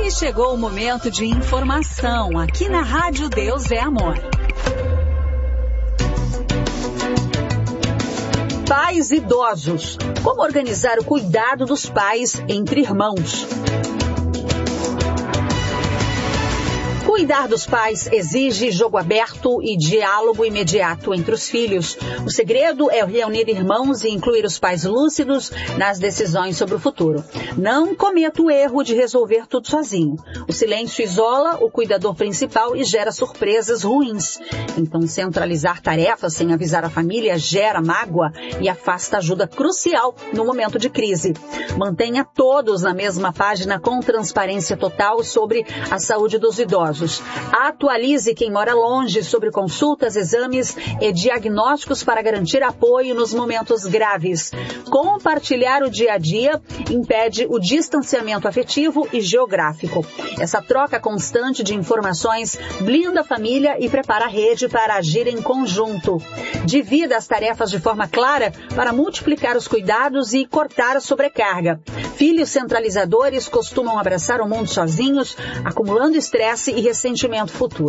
E chegou o momento de informação aqui na Rádio Deus é Amor. Pais idosos. Como organizar o cuidado dos pais entre irmãos? Cuidar dos pais exige jogo aberto e diálogo imediato entre os filhos. O segredo é reunir irmãos e incluir os pais lúcidos nas decisões sobre o futuro. Não cometa o erro de resolver tudo sozinho. O silêncio isola o cuidador principal e gera surpresas ruins. Então, centralizar tarefas sem avisar a família gera mágoa e afasta ajuda crucial no momento de crise. Mantenha todos na mesma página com transparência total sobre a saúde dos idosos. Atualize quem mora longe sobre consultas, exames e diagnósticos para garantir apoio nos momentos graves. Compartilhar o dia a dia impede o distanciamento afetivo e geográfico. Essa troca constante de informações blinda a família e prepara a rede para agir em conjunto. Divida as tarefas de forma clara para multiplicar os cuidados e cortar a sobrecarga. Filhos centralizadores costumam abraçar o mundo sozinhos, acumulando estresse e ressentimento futuro.